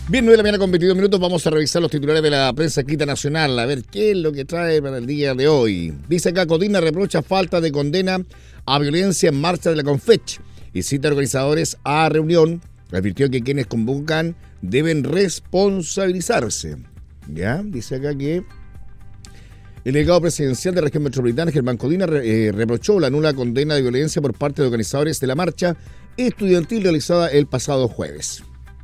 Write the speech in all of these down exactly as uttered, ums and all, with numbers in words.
Bien, nueve de la mañana con veintidós minutos, vamos a revisar los titulares de la prensa escrita nacional, a ver qué es lo que trae para el día de hoy. Dice acá, Codina reprocha falta de condena a violencia en marcha de la Confech y cita a organizadores a reunión. Advirtió que quienes convocan deben responsabilizarse. Ya, dice acá que el delegado presidencial de la región metropolitana, Germán Codina, re, eh, reprochó la nula condena de violencia por parte de organizadores de la marcha estudiantil realizada el pasado jueves.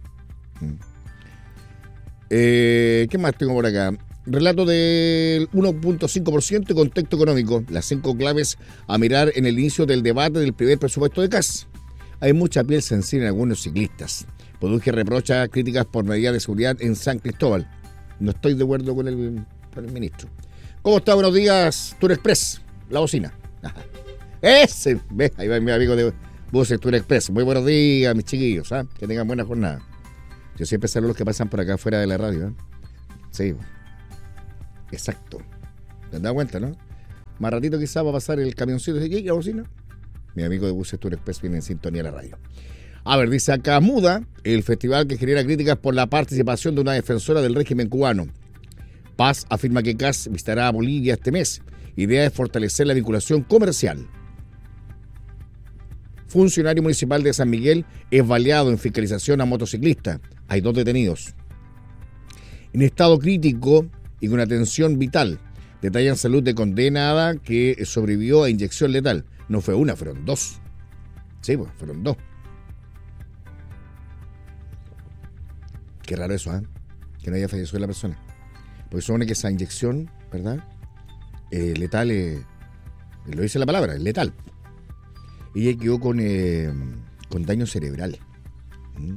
Eh, ¿Qué más tengo por acá? Relato del uno punto cinco por ciento y contexto económico. Las cinco claves a mirar en el inicio del debate del primer presupuesto de C A S. Hay mucha piel sensible en algunos ciclistas. Produje reprocha críticas por medidas de seguridad en San Cristóbal. No estoy de acuerdo con el, con el ministro. ¿Cómo está? Buenos días, Tour Express. La bocina. Ese. Ve, ahí va mi amigo de Buses Tour Express. Muy buenos días, mis chiquillos. ¿eh? Que tengan buena jornada. Yo siempre saludo a los que pasan por acá fuera de la radio. ¿eh? Sí. Exacto. ¿Te has dado cuenta, no? Más ratito quizás va a pasar el camioncito y la bocina. Mi amigo de Buses Tour Express viene en sintonía a la radio. A ver, dice acá, Muda, el festival que genera críticas por la participación de una defensora del régimen cubano. Paz afirma que C A S visitará a Bolivia este mes. Idea es fortalecer la vinculación comercial. Funcionario municipal de San Miguel es baleado en fiscalización a motociclista. Hay dos detenidos. En estado crítico y con atención vital. Detallan salud de condenada que sobrevivió a inyección letal. No fue una, fueron dos. Sí, pues, fueron dos. Qué raro eso, ¿eh? Que no haya fallecido la persona. Porque supone que esa inyección, ¿verdad? Eh, letal, eh, lo dice la palabra, es letal. Ella quedó con, eh, con daño cerebral. ¿Mm?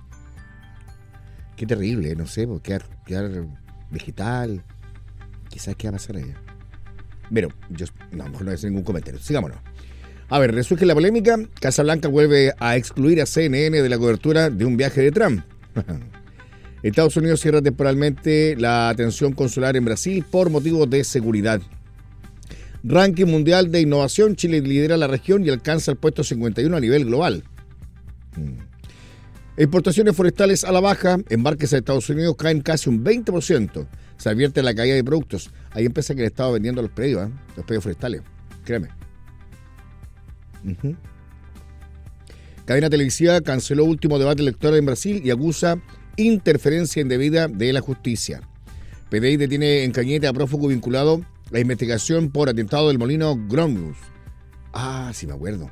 Qué terrible, no sé, porque quedar, quedar vegetal. Quizás qué va a pasar a ella. Pero, yo no, mejor no voy a hacer ningún comentario. Sigámonos. A ver, resurge la polémica. Casa Blanca vuelve a excluir a C N N de la cobertura de un viaje de Trump. Estados Unidos cierra temporalmente la atención consular en Brasil por motivos de seguridad. Ranking mundial de innovación, Chile lidera la región y alcanza el puesto cincuenta y uno a nivel global. Exportaciones forestales a la baja, embarques a Estados Unidos caen casi un veinte por ciento. Se advierte la caída de productos. Hay empresas que le estaban vendiendo los predios, ¿eh? los predios forestales, créeme. Uh-huh. Cadena televisiva canceló último debate electoral en Brasil y acusa interferencia indebida de la justicia. P D I detiene en Cañete a prófugo vinculado a la investigación por atentado del molino Gromgus. Ah, sí me acuerdo.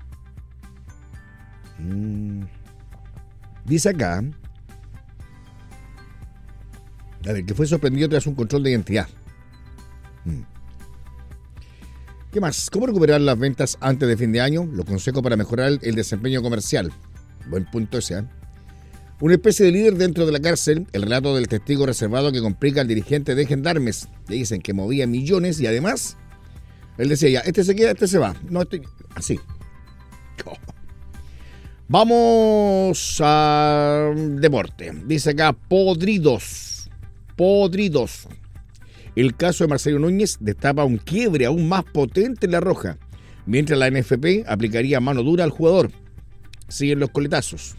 Mm. Dice acá, a ver, que fue sorprendido tras un control de identidad. Mm. ¿Qué más? ¿Cómo recuperar las ventas antes de fin de año? Los consejos para mejorar el desempeño comercial. Buen punto ese, ¿eh? Una especie de líder dentro de la cárcel, el relato del testigo reservado que complica al dirigente de gendarmes. Le dicen que movía millones y además, él decía ya, este se queda, este se va. No, estoy así. Oh. Vamos a deporte. Dice acá, podridos. Podridos. El caso de Marcelo Núñez destapa un quiebre aún más potente en La Roja, mientras la N F P aplicaría mano dura al jugador. Siguen los coletazos.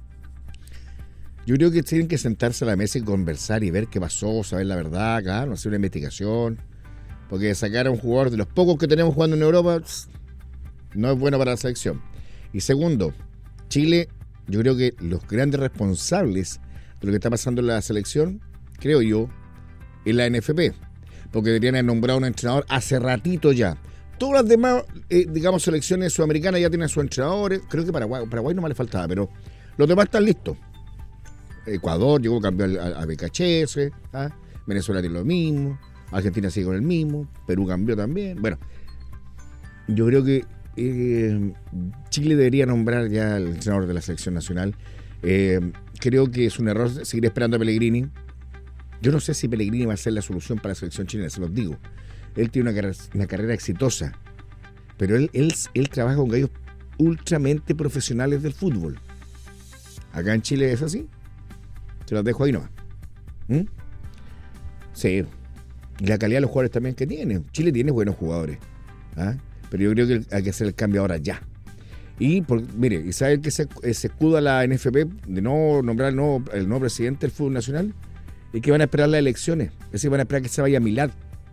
Yo creo que tienen que sentarse a la mesa y conversar y ver qué pasó, saber la verdad, claro, hacer una investigación. Porque sacar a un jugador de los pocos que tenemos jugando en Europa no es bueno para la selección. Y segundo, Chile, yo creo que los grandes responsables de lo que está pasando en la selección, creo yo, es la N F P. Porque deberían haber nombrado un entrenador hace ratito ya. Todas las demás, eh, digamos, selecciones sudamericanas ya tienen sus entrenadores. Creo que Paraguay, Paraguay no me le faltaba, pero los demás están listos. Ecuador llegó a cambiar a, a B K H S, ¿ah? Venezuela tiene lo mismo, Argentina sigue con el mismo, Perú cambió también. Bueno, yo creo que eh, Chile debería nombrar ya al entrenador de la selección nacional. Eh, creo que es un error seguir esperando a Pellegrini. Yo no sé si Pellegrini va a ser la solución para la selección chilena, se los digo. Él tiene una carrera, una carrera exitosa, pero él, él, él trabaja con gallos ultramente profesionales del fútbol. Acá en Chile es así. Se los dejo ahí nomás. ¿Mm? Sí. Y la calidad de los jugadores también que tiene. Chile tiene buenos jugadores. ¿Ah? Pero yo creo que hay que hacer el cambio ahora ya. Y, por, mire, ¿y sabe que se, se escuda la N F P de no nombrar el nuevo, el nuevo presidente del fútbol nacional? Y que van a esperar las elecciones. Es decir, van a esperar que se vaya Milad.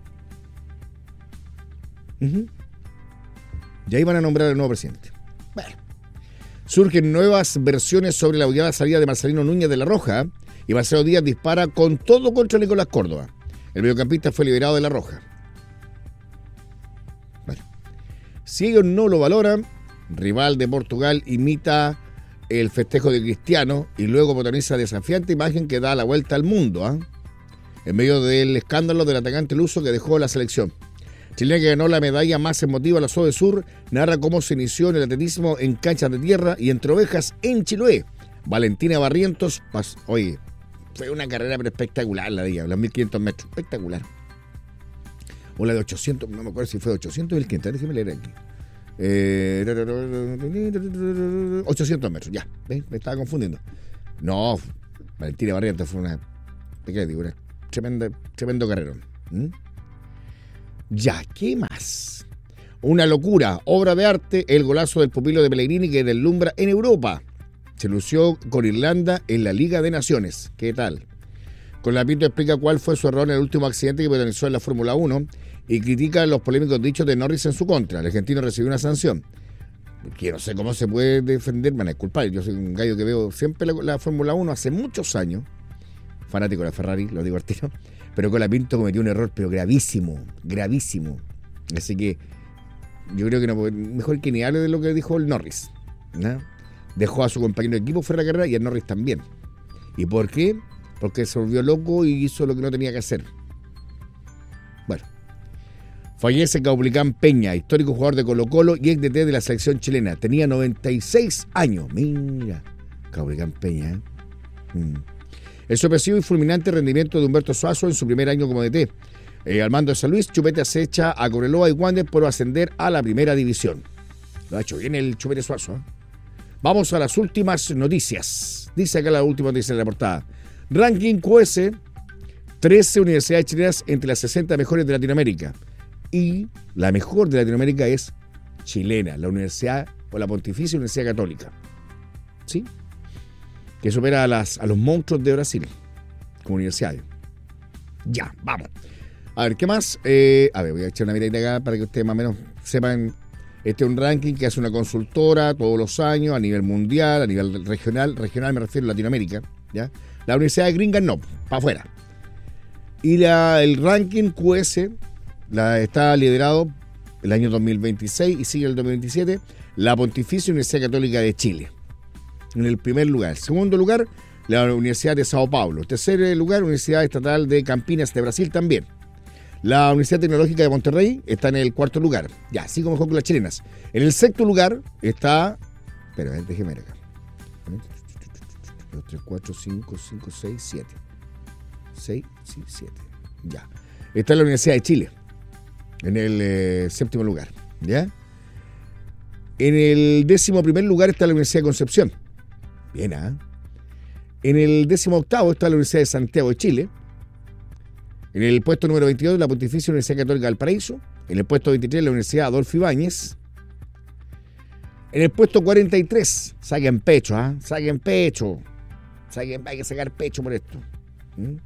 Uh-huh. Y ahí van a nombrar al nuevo presidente. Bueno. Surgen nuevas versiones sobre la obligada salida de Marcelino Núñez de la Roja. Y Marcelo Díaz dispara con todo contra Nicolás Córdoba. El mediocampista fue liberado de la Roja. Bueno. Si ellos no lo valoran, rival de Portugal imita el festejo de Cristiano y luego protagoniza desafiante imagen que da la vuelta al mundo, ¿eh? En medio del escándalo del atacante luso que dejó la selección. Chilena, que ganó la medalla más emotiva a la Sode Sur, narra cómo se inició en el atletismo en canchas de tierra y entre ovejas en Chiloé. Valentina Barrientos, pas- oye, fue una carrera pero espectacular la de ella, los mil quinientos metros, espectacular. O la de ochocientos, no me acuerdo si fue de ochocientos o mil quinientos, déjeme leer aquí. Eh, ochocientos metros, ya, ¿ves? Me estaba confundiendo. No, Valentina Barrientos fue una, ¿qué digo? Una tremenda, tremendo carrerón. ¿Mm? Ya, ¿qué más? Una locura, obra de arte, el golazo del pupilo de Pellegrini que deslumbra en Europa. Se lució con Irlanda en la Liga de Naciones. ¿Qué tal? Colapinto explica cuál fue su error en el último accidente que protagonizó en la Fórmula uno y critica los polémicos dichos de Norris en su contra. El argentino recibió una sanción. Que no sé cómo se puede defender, me van a disculpar. Yo soy un gallo que veo siempre la, la Fórmula uno hace muchos años. Fanático de la Ferrari, lo digo al tiro. Pero Colapinto cometió un error, pero gravísimo, gravísimo. Así que yo creo que no, mejor que ni hable de lo que dijo el Norris, ¿no? Dejó a su compañero de equipo fuera de la carrera y a Norris también. ¿Y por qué? Porque se volvió loco y hizo lo que no tenía que hacer. Bueno. Fallece Caupolicán Peña, histórico jugador de Colo-Colo y ex D T de la selección chilena. Tenía noventa y seis años. Mira, Caupolicán Peña, ¿eh? Mm. El sorpresivo y fulminante rendimiento de Humberto Suazo en su primer año como D T. Eh, al mando de San Luis, Chupete acecha a Cobreloa y Wander por ascender a la primera división. Lo ha hecho bien el Chupete Suazo, ¿eh? Vamos a las últimas noticias. Dice acá la última noticia de la portada. Ranking Q S, trece universidades chilenas entre las sesenta mejores de Latinoamérica. Y la mejor de Latinoamérica es chilena, la Universidad o la Pontificia Universidad Católica. ¿Sí? Que supera a, las, a los monstruos de Brasil como universidades. Ya, vamos. A ver, ¿qué más? Eh, a ver, voy a echar una mirada acá para que ustedes más o menos sepan. Este es un ranking que hace una consultora todos los años a nivel mundial, a nivel regional. Regional me refiero a Latinoamérica, ¿ya? La Universidad de Gringas no, para afuera. Y la, el ranking Q S la, está liderado el año dos mil veintiséis y sigue el dos mil veintisiete la Pontificia Universidad Católica de Chile. En el primer lugar. Segundo lugar, la Universidad de Sao Paulo. Tercer lugar, Universidad Estatal de Campinas de Brasil también. La Universidad Tecnológica de Monterrey está en el cuarto lugar. Ya, así como con las chilenas. En el sexto lugar está... Espera, a ver, déjeme ver acá. dos, tres, cuatro, cinco, cinco, seis, siete. seis, sí, siete. Ya. Está la Universidad de Chile. En el eh, séptimo lugar. ¿Ya? En el décimo primer lugar está la Universidad de Concepción. Bien, ¿ah? ¿eh? En el décimo octavo está la Universidad de Santiago de Chile. En el puesto número veintidós, la Pontificia Universidad Católica del Paraíso. En el puesto veintitrés, la Universidad Adolfo Ibáñez. En el puesto cuarenta y tres, saquen pecho, ¿ah? ¿eh? Saquen pecho. Saquen, hay que sacar pecho por esto. ¿Mm?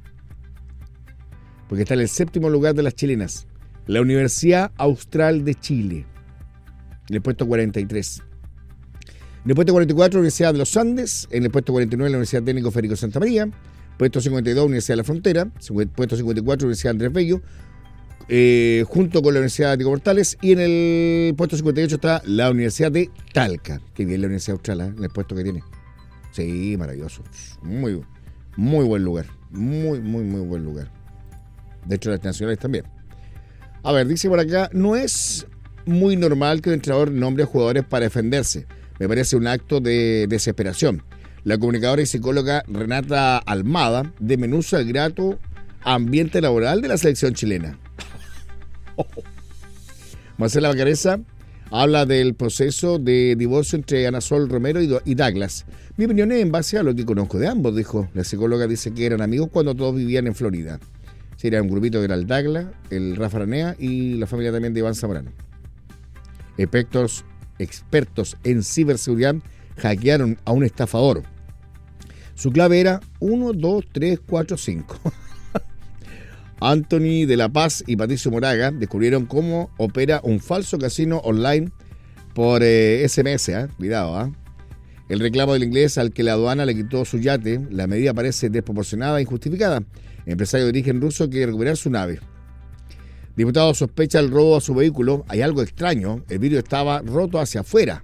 Porque está en el séptimo lugar de las chilenas. La Universidad Austral de Chile. En el puesto cuarenta y tres. En el puesto cuarenta y cuatro, Universidad de los Andes. En el puesto cuarenta y nueve, la Universidad Técnico Federico Santa María. Puesto cincuenta y dos, Universidad de la Frontera. Puesto cincuenta y cuatro, Universidad Andrés Bello. Eh, junto con la Universidad de Tico Portales. Y en el puesto cincuenta y ocho está la Universidad de Talca. Qué bien la Universidad Austral, ¿eh? En el puesto que tiene. Sí, maravilloso. Muy, muy buen lugar. Muy, muy, muy buen lugar. De hecho, las nacionales también. A ver, dice por acá, no es muy normal que el entrenador nombre a jugadores para defenderse. Me parece un acto de desesperación. La comunicadora y psicóloga Renata Almada desmenuza el grato ambiente laboral de la selección chilena. Marcela Bacareza habla del proceso de divorcio entre Ana Sol Romero y Douglas. Mi opinión es en base a lo que conozco de ambos, dijo. La psicóloga dice que eran amigos cuando todos vivían en Florida. Sí, era un grupito que era el Douglas, el Rafa Aranea y la familia también de Iván Zamorano. Efectos expertos en ciberseguridad hackearon a un estafador. Su clave era uno, dos, tres, cuatro, cinco. Anthony de la Paz y Patricio Moraga descubrieron cómo opera un falso casino online por eh, S M S. ¿eh? Cuidado, ¿eh? El reclamo del inglés al que la aduana le quitó su yate, la medida parece desproporcionada e injustificada. El empresario de origen ruso quiere recuperar su nave. Diputado sospecha el robo a su vehículo. Hay algo extraño. El vidrio estaba roto hacia afuera.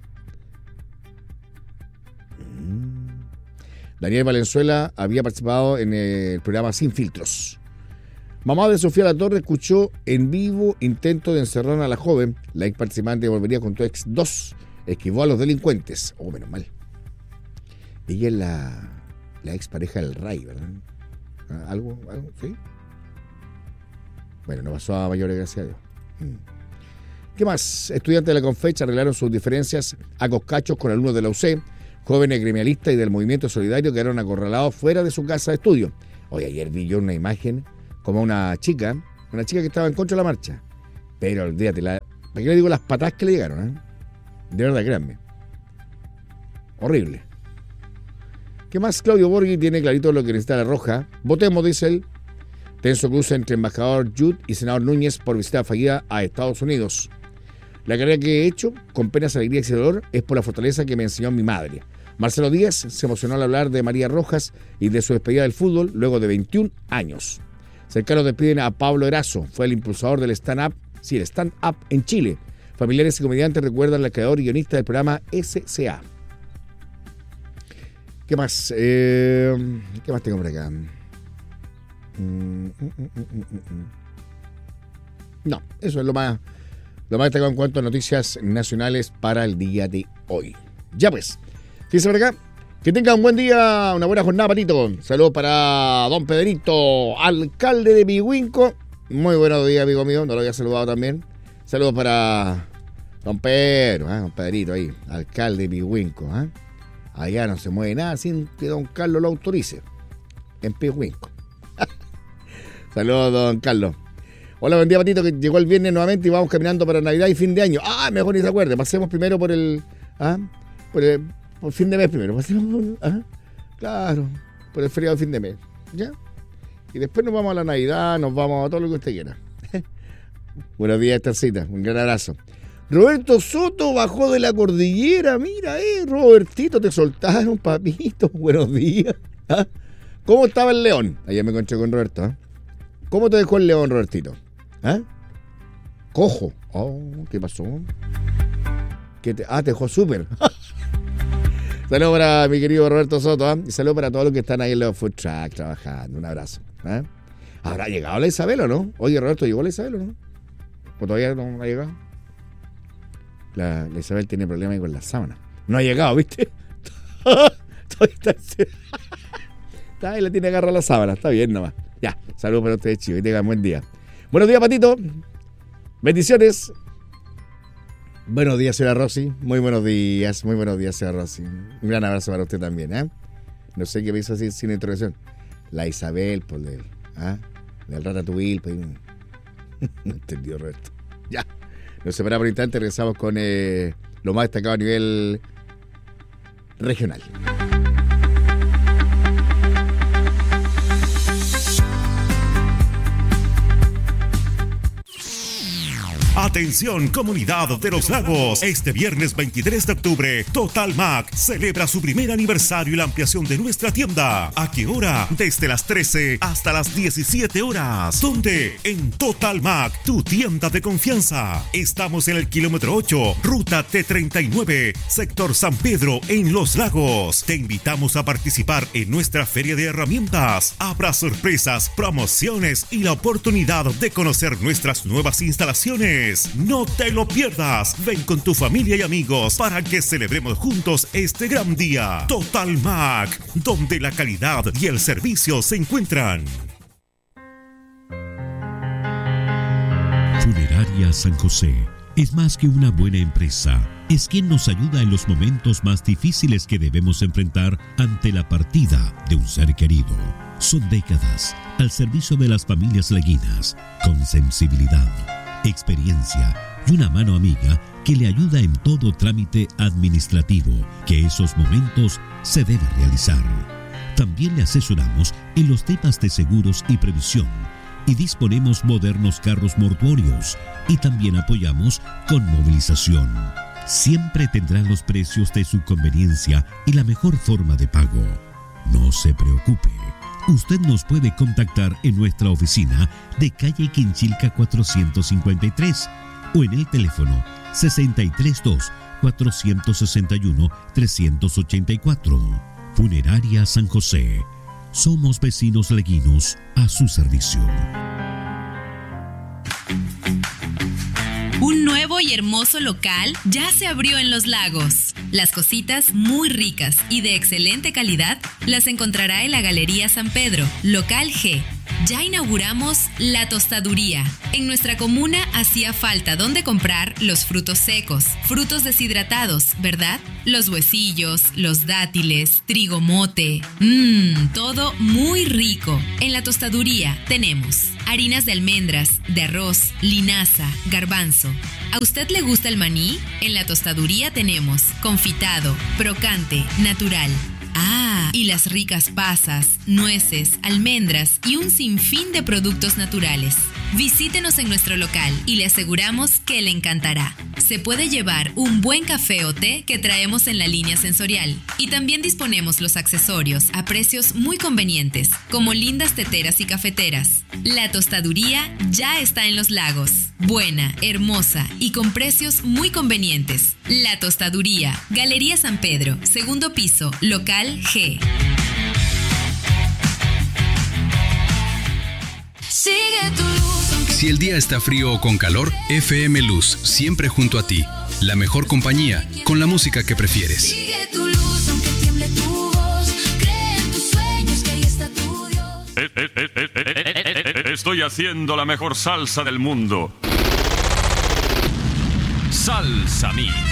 Daniel Valenzuela había participado en el programa Sin Filtros. Mamá de Sofía Latorre escuchó en vivo intento de encerrar a la joven. La ex participante volvería con tu ex dos. Esquivó a los delincuentes. Oh, menos mal. Ella es la, la ex pareja del Ray, ¿verdad? ¿Algo? ¿Algo? ¿Sí? Bueno, no pasó a mayores, gracias a Dios. ¿Qué más? Estudiantes de la Confecha arreglaron sus diferencias a coscachos con alumnos de la U C. Jóvenes gremialistas y del Movimiento Solidario quedaron acorralados fuera de su casa de estudio. Hoy ayer vi yo una imagen como una chica, una chica que estaba en contra de la marcha. Pero olvídate, la, ¿para qué le digo las patadas que le llegaron? ¿eh? De verdad, créanme. Horrible. ¿Qué más? Claudio Borghi tiene clarito lo que necesita la Roja. Votemos, dice él. Tenso cruce entre embajador Judd y senador Núñez por visita fallida a Estados Unidos. La carrera que he hecho, con penas, alegrías y dolor, es por la fortaleza que me enseñó mi madre. Marcelo Díaz se emocionó al hablar de María Rojas y de su despedida del fútbol luego de veintiún años. Cercanos despiden a Pablo Erazo, fue el impulsador del stand-up, sí, el stand-up en Chile. Familiares y comediantes recuerdan al creador y guionista del programa S C A. ¿Qué más? Eh, ¿Qué más tengo por acá? Mm, mm, mm, mm, mm. No, eso es lo más, lo más destacado en cuanto a noticias nacionales para el día de hoy. Ya pues, fíjense por acá. Que tengan un buen día, una buena jornada, Patito. Saludos para don Pedrito, alcalde de Pigüinco. Muy buenos días, amigo mío. No lo había saludado también. Saludos para don Pedro, ¿eh? Don Pedrito ahí, alcalde de Pigüinco. ¿eh? Allá no se mueve nada sin que don Carlos lo autorice. En Pigüinco. Saludos, don Carlos. Hola, buen día, Patito, que llegó el viernes nuevamente y vamos caminando para Navidad y fin de año. Ah, mejor ni se acuerde. Pasemos primero por el... ¿ah? Por el... Por fin de mes primero. ¿Ah? Claro, por el feriado de fin de mes. ¿Ya? Y después nos vamos a la Navidad, nos vamos a todo lo que usted quiera. Buenos días, Estarcita. Un gran abrazo. Roberto Soto bajó de la cordillera. Mira, eh, Robertito, te soltaron, papito. Buenos días. ¿Ah? ¿Cómo estaba el león? Ayer me encontré con Roberto. ¿eh? ¿Cómo te dejó el león, Robertito? ¿Ah? Cojo. Oh, ¿qué pasó? ¿Qué te... Ah, te dejó súper. Saludos para mi querido Roberto Soto, ¿eh? Y saludos para todos los que están ahí en los food truck trabajando. Un abrazo. ¿eh? ¿Habrá llegado la Isabel o no? Oye, Roberto, ¿llegó la Isabel o no? ¿O todavía no ha llegado? La, la Isabel tiene problemas con la sábana. No ha llegado, ¿viste? Todavía está... está ahí, le tiene agarrada la sábana. Está bien nomás. Ya, saludos para ustedes, chicos. Y tengan buen día. Buenos días, Patito. Bendiciones. Buenos días, señora Rosy. Muy buenos días, muy buenos días, señora Rosy. Un gran abrazo para usted también, ¿eh? No sé qué me hizo así sin introducción. La Isabel, por del, ¿ah? Del Ratatouille, pues. No entendió, Roberto. Ya. Nos separamos por un instante, regresamos con eh, lo más destacado a nivel regional. Atención, comunidad de Los Lagos. Este viernes veintitrés de octubre, Total Mac celebra su primer aniversario y la ampliación de nuestra tienda. ¿A qué hora? Desde las trece hasta las diecisiete horas. ¿Dónde? En Total Mac, tu tienda de confianza. Estamos en el kilómetro ocho, ruta T treinta y nueve, sector San Pedro, en Los Lagos. Te invitamos a participar en nuestra feria de herramientas. Habrá sorpresas, promociones y la oportunidad de conocer nuestras nuevas instalaciones. No te lo pierdas. Ven con tu familia y amigos para que celebremos juntos este gran día. Total Mac, donde la calidad y el servicio se encuentran. Funeraria San José es más que una buena empresa. Es quien nos ayuda en los momentos más difíciles que debemos enfrentar ante la partida de un ser querido. Son décadas al servicio de las familias laguinas, con sensibilidad, experiencia y una mano amiga que le ayuda en todo trámite administrativo que esos momentos se debe realizar. También le asesoramos en los temas de seguros y previsión y disponemos modernos carros mortuorios y también apoyamos con movilización. Siempre tendrá los precios de su conveniencia y la mejor forma de pago. No se preocupe. Usted nos puede contactar en nuestra oficina de calle Quinchilca cuatrocientos cincuenta y tres o en el teléfono sesenta y tres dos, cuatrocientos sesenta y uno, trescientos ochenta y cuatro. Funeraria San José. Somos vecinos leguinos a su servicio. Un nuevo y hermoso local ya se abrió en Los Lagos. Las cositas muy ricas y de excelente calidad las encontrará en la Galería San Pedro, local G. Ya inauguramos La Tostaduría. En nuestra comuna hacía falta donde comprar los frutos secos, frutos deshidratados, ¿verdad? Los huesillos, los dátiles, trigo mote. Mmm, todo muy rico. En La Tostaduría tenemos harinas de almendras, de arroz, linaza, garbanzo. ¿A usted le gusta el maní? En La Tostaduría tenemos confitado, crocante, natural. Ah, y las ricas pasas, nueces, almendras y un sinfín de productos naturales. Visítenos en nuestro local y le aseguramos que le encantará. Se puede llevar un buen café o té que traemos en la línea sensorial. Y también disponemos los accesorios a precios muy convenientes, como lindas teteras y cafeteras. La Tostaduría ya está en Los Lagos. Buena, hermosa y con precios muy convenientes. La Tostaduría, Galería San Pedro, segundo piso, local G. Sigue tu luz. Si el día está frío o con calor, F M Luz, siempre junto a ti. La mejor compañía, con la música que prefieres. Sigue tu luz, aunque tiemble tu voz. Cree en tus sueños, que ahí está tu Dios. Eh, eh, eh, eh, eh, eh, eh, estoy haciendo la mejor salsa del mundo. Salsa Mix.